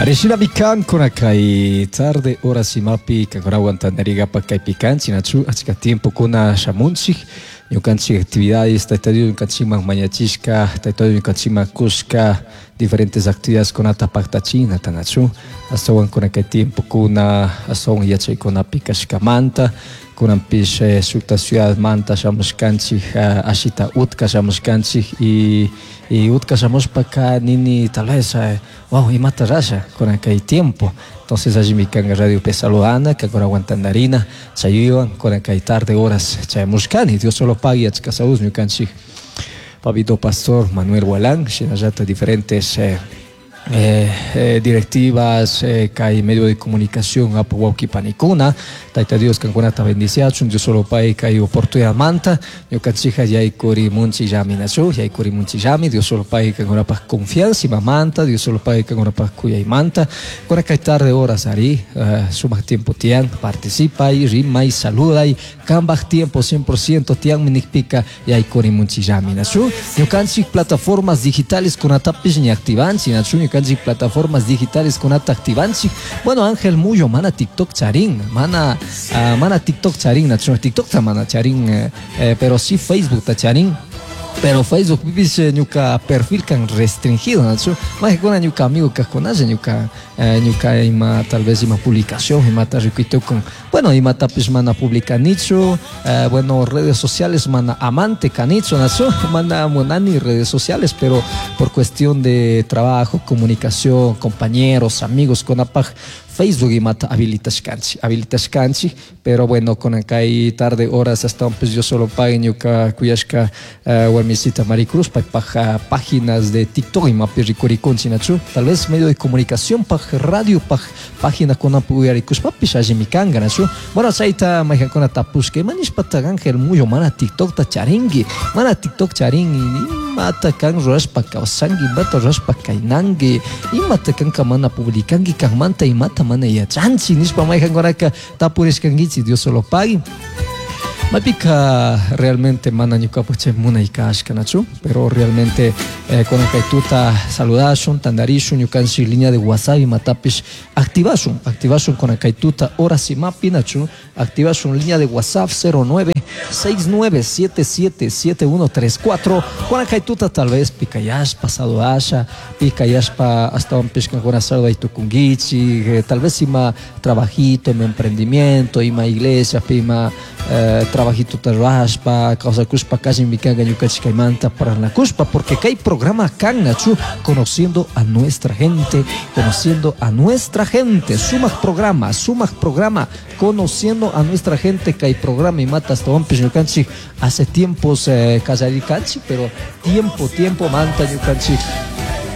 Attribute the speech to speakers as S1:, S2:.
S1: Arisina kuna kai tarde ora simapi kakurawanta narigapa kai picanchi nachu achka tiempo kuna shamunchik ñukanchik actividades taytadio ñukanchikman mañachishka taytadio ñukanchikman kushka diferentes actividades kunata paktachinata nachu astawan kuna kai tiempo kuna astawan yachaykunapi kashkamanta kunanpish sukta ciudad manta shamushkanchik ashita utka shamushkanchik y utka shamushpaka nini tal vez wow imata rasha kunan kay tiempo. Entonces allí mi kanga radio pesaludana que con aguantandarina chayuan con kay tarde horas chayamushkani Dios solo pague achka saúd mi kanchik Papito Pastor Manuel Gualán shinayata diferentes directivas hay medio de comunicación apuauki panicuna taita Dios kankunata bendiciachun Dios solo pai kai oportunidad manta yo kanchija yai kuri munchi yami nacho yai kuri munchi yami Dios solo pai kankunapa confianza manta Dios solo pai kankunapa kuyai manta kuna kai tarde horas ari suma tiempo tian participa y rima y saluda y kambach tiempo 100% tian minikpika yai kuri munchi yami nacho yo kanchik plataformas digitales kunatapis ni activanchi nacho kanji plataformas digitales con activanchi. Bueno, Ángel Muyo, mana TikTok charin, mana TikTok charin, nacho TikTok mana charin, pero sí Facebook ta charin. Pero Facebook dice ñuka perfil kan restringido, nacho. Más que ñuka amigo que conoce ñuka ima tal vez ima publicación, ima ta requito con bueno ima tapis mana publica nicho, bueno redes sociales mana amante canicho, nacho, mana monani redes sociales, pero por cuestión de trabajo, comunicación, compañeros, amigos con apag Facebook y mata habilitas canchi, pero bueno, con acá y tarde horas hasta pues yo solo pague ñuka kuyashka misita Maricruz para páginas de TikTok y mapi ricoricunchi nachu, tal vez medio de comunicación para radio página con apuyaricus papi shaji mikanga nachu. Bueno, saita maja con tapuske manis patagan Ángel Muyo mana TikTok ta charingi, mana TikTok charingi mata kan raspa kausangi mata raspa kainangi y mata kan kamana publicangi kan manta y mata mana ya chanchi nispa maja con acá tapuris kangichi Dios solo pague. Mapika realmente mana ñukapuche muna ikashka nachu, pero realmente con akaituta saludashun, tandarishun, ñukanshi línea de WhatsApp y matapish activashun con akaituta horas y mapi nachu, activashun línea de WhatsApp 0969777134 con akaituta tal vez pikayash pasado asha, pikayash pa hasta un pishkan con asado de tukungichi, tal vez ima trabajito, ima emprendimiento, ima iglesia, ima trabajito tarraspa, causa cuspa casi mi canga yucachicaimanta para la cuspa, porque hay programa Kangachu conociendo a nuestra gente, sumak programa, conociendo a nuestra gente, que hay programa y mata hasta un hace tiempos casari canchi, pero tiempo manta yucanchi